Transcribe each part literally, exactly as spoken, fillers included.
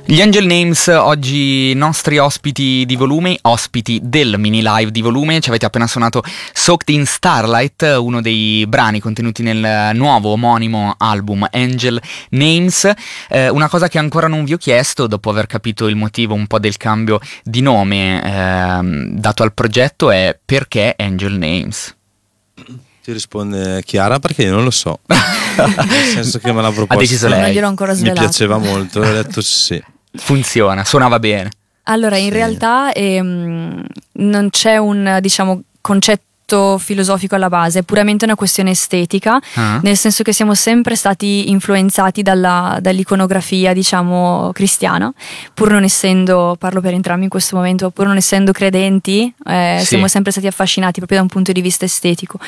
Gli Angel Names, oggi nostri ospiti di volume, ospiti del mini live di volume. Ci avete appena suonato Soaked in Starlight, uno dei brani contenuti nel nuovo omonimo album Angel Names. Eh, una cosa che ancora non vi ho chiesto, dopo aver capito il motivo un po' del cambio di nome eh, dato al progetto, è perché Angel Names? Ti risponde Chiara perché io non lo so. Nel senso che me l'ha proposto. Ha deciso lei. Non gliel'ho ancora svelato. Mi piaceva molto, ho detto sì. Funziona, suonava bene. Allora, in Sì. realtà ehm, non c'è un, diciamo, concetto filosofico alla base, è puramente una questione estetica, Ah. nel senso che siamo sempre stati influenzati dalla, dall'iconografia, diciamo, cristiana, pur non essendo, parlo per entrambi in questo momento, pur non essendo credenti, eh, Sì. siamo sempre stati affascinati proprio da un punto di vista estetico.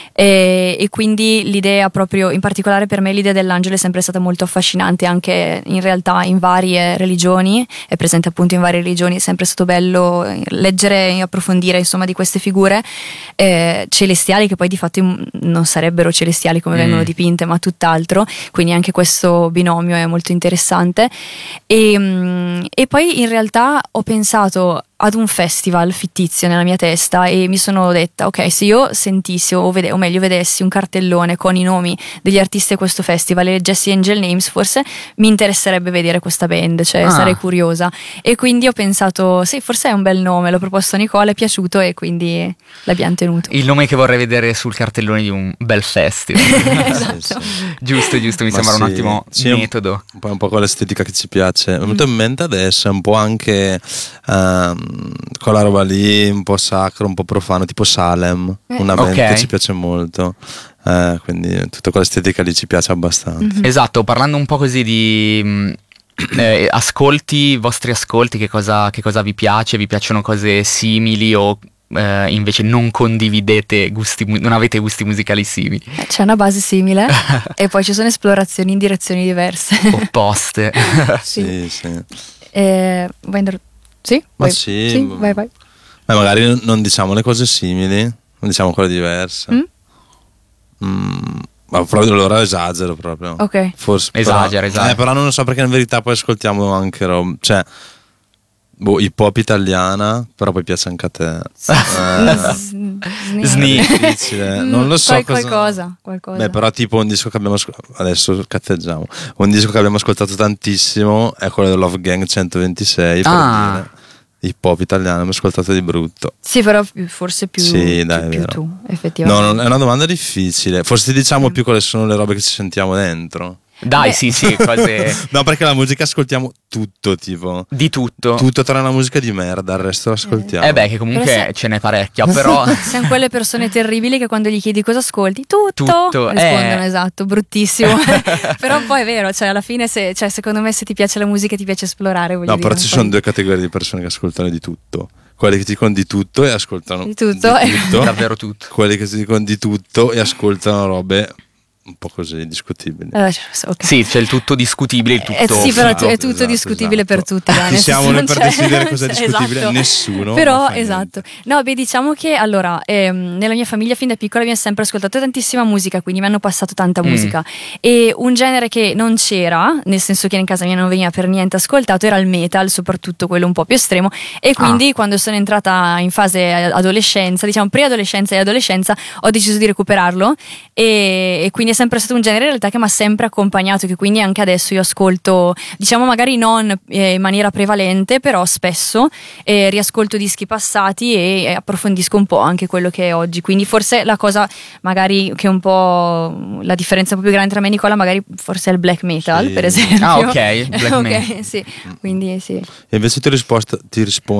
E, e quindi l'idea proprio, in particolare per me l'idea dell'angelo è sempre stata molto affascinante, anche in realtà in varie religioni, è presente appunto in varie religioni, è sempre stato bello leggere e approfondire insomma di queste figure eh, celestiali, che poi di fatto non sarebbero celestiali come Mm. vengono dipinte, ma tutt'altro, quindi anche questo binomio è molto interessante. E, mm, e poi in realtà ho pensato ad un festival fittizio nella mia testa e mi sono detta, ok, se io sentissi o, vede- o meglio vedessi un cartellone con i nomi degli artisti a questo festival e leggessi Angel Names, forse mi interesserebbe vedere questa band, cioè Ah. sarei curiosa. E quindi ho pensato, sì, forse è un bel nome, l'ho proposto a Nicola, è piaciuto e quindi l'abbiamo tenuto. Il nome che vorrei vedere sul cartellone di un bel festival. Esatto. Sì, sì. Giusto, giusto, mi Ma sembra un sì, ottimo sì, un- metodo. Un po', un po' con l'estetica che ci piace. Mi è venuto in mente adesso, è un po' anche ehm, quella roba lì, un po' sacro, un po' profano, tipo Salem, Eh. una band Ok. che ci piace molto. Eh, quindi tutta quell'estetica lì ci piace abbastanza. Mhm. Esatto, parlando un po' così di mh, eh, ascolti, i vostri ascolti, che cosa, che cosa vi piace? Vi piacciono cose simili o eh, invece non condividete gusti, mu- non avete gusti musicali simili? Eh, C'è una base simile e poi ci sono esplorazioni in direzioni diverse. Opposte. Sì, sì. Eh, vuoi andare- Sì? Ma Vai. sì, ma- vai, vai. Beh, magari non diciamo le cose simili, non diciamo quelle diverse. Mm? Mm, ma proprio allora esagero proprio. Ok. Forse Esagera, però, esagera. Eh, però non lo so perché in verità poi ascoltiamo anche roba, cioè boh, hip hop italiana, però poi piace anche a te. Eh, Sni. è difficile, Mm, non lo so qual- cosa. qualcosa, qualcosa. Beh, però tipo un disco che abbiamo ascoltato, adesso cazzeggiamo, un disco che abbiamo ascoltato tantissimo è quello del Love Gang centoventisei, per Ah. dire. Hip hop italiano, abbiamo ascoltato di brutto. Sì, però più- forse più, Sì, dai, più, è più vero. tu, No, effettivamente. non- è una domanda difficile. Forse ti diciamo Mm. più quali sono le robe che ci sentiamo dentro. Dai, Beh. sì, sì, cose No, perché la musica ascoltiamo tutto, tipo. di tutto. Tutto tranne la musica di merda, il resto l'ascoltiamo. Eh beh, che comunque Però se- ce n'è parecchia, però Siamo quelle persone terribili che quando gli chiedi cosa ascolti, tutto, Tutto, rispondono, eh. esatto, bruttissimo. Però poi è vero, cioè alla fine se, cioè, secondo me se ti piace la musica ti piace esplorare, voglio No, dire, però ci poi- sono due categorie di persone che ascoltano di tutto. Quelli che ti dicono di tutto e ascoltano Di tutto. tutto. davvero tutto. Quelli che ti dicono di tutto e ascoltano robe un po' così discutibili. Allora, cioè, ok. Sì, c'è il tutto discutibile, il tutto Eh, sì, però Esatto, è tutto esatto, discutibile esatto. per tutti. dai, Chi nel siamo senso noi non per c'è- decidere cosa è cioè, discutibile? esatto. Nessuno, Però, non fa esatto. No, beh, diciamo che allora, ehm, nella mia famiglia fin da piccola abbiamo sempre ascoltato tantissima musica, quindi mi hanno passato tanta Mm. musica. E un genere che non c'era, nel senso che in casa mia non veniva per niente ascoltato, era il metal, soprattutto quello un po' più estremo. E quindi quando sono entrata in fase adolescenza, diciamo preadolescenza e adolescenza, ho deciso di recuperarlo. E, e quindi è sempre stato un genere in realtà che mi ha sempre accompagnato, che quindi anche adesso io ascolto, diciamo magari non eh, in maniera prevalente, però spesso eh, riascolto dischi passati e, e approfondisco un po' anche quello che è oggi. Quindi forse la cosa magari che è un po' la differenza un po' più grande tra me e Nicola magari forse è il black metal, Sì. per esempio. Ah, ok, black Ok, metal. sì, quindi sì. E invece ti, risposta, ti rispondo